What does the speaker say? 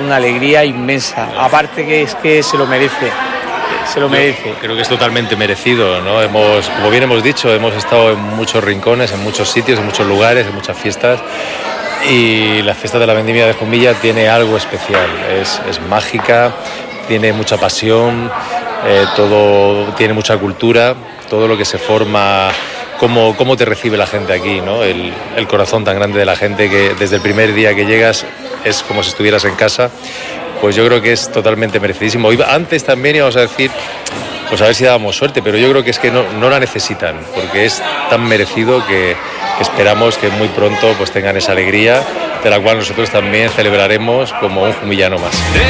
una alegría inmensa. Aparte que es que se lo merece. Se lo merece. Creo que es totalmente merecido, ¿no? Como bien hemos dicho, hemos estado en muchos rincones, en muchos sitios, en muchos lugares, en muchas fiestas, y la fiesta de la Vendimia de Jumilla tiene algo especial, es mágica, tiene mucha pasión, todo tiene mucha cultura, todo lo que se forma, cómo te recibe la gente aquí, ¿no? El corazón tan grande de la gente, que desde el primer día que llegas es como si estuvieras en casa. Pues yo creo que es totalmente merecidísimo. Antes también íbamos a decir, pues a ver si dábamos suerte, pero yo creo que es que no la necesitan, porque es tan merecido que esperamos que muy pronto pues tengan esa alegría, de la cual nosotros también celebraremos como un jumillano más.